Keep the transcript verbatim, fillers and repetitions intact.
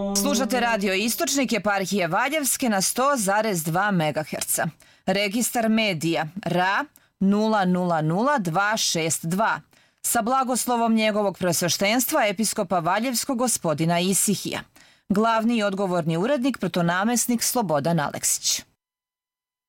Slušate radio Istočnik eparhije Valjevske na sto zarez dva megaherca. Registar medija R A nula nula nula dva šest dva sa blagoslovom njegovog preosveštenstva episkopa Valjevskog gospodina Isihija. Glavni i odgovorni urednik protonamesnik Slobodan Aleksić.